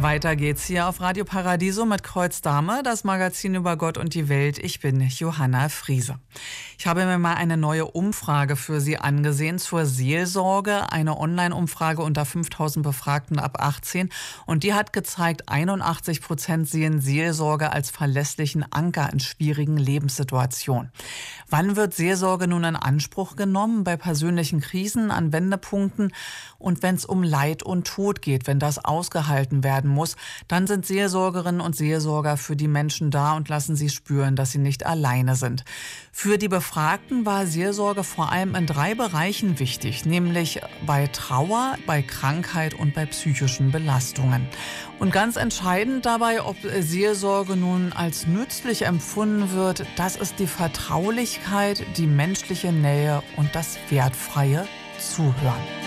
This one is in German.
Weiter geht's hier auf Radio Paradiso mit Kreuz Dame, das Magazin über Gott und die Welt. Ich bin Johanna Friese. Ich habe mir mal eine neue Umfrage für Sie angesehen zur Seelsorge, eine Online-Umfrage unter 5000 Befragten ab 18. Und die hat gezeigt, 81% sehen Seelsorge als verlässlichen Anker in schwierigen Lebenssituationen. Wann wird Seelsorge nun in Anspruch genommen? Bei persönlichen Krisen, an Wendepunkten und wenn es um Leid und Tod geht, wenn das ausgehalten werden muss, dann sind Seelsorgerinnen und Seelsorger für die Menschen da und lassen sie spüren, dass sie nicht alleine sind. Für die Befragten war Seelsorge vor allem in 3 Bereichen wichtig, nämlich bei Trauer, bei Krankheit und bei psychischen Belastungen. Und ganz entscheidend dabei, ob Seelsorge nun als nützlich empfunden wird, das ist die Vertraulichkeit, die menschliche Nähe und das wertfreie Zuhören.